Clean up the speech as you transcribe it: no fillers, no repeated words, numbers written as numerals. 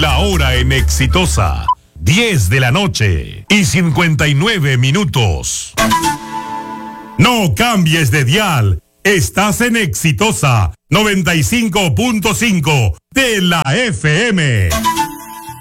La hora en Exitosa, 10 de la noche y 59 minutos. No cambies de dial. Estás en Exitosa 95.5 de la FM.